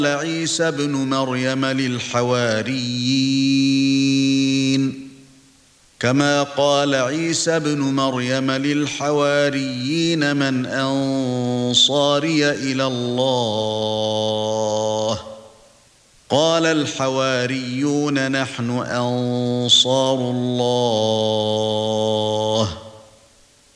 عيسى ابن مريم للحواريين كما قال عيسى ابن مريم للحواريين من أنصاري إلى الله قال الحواريون نحن أنصار الله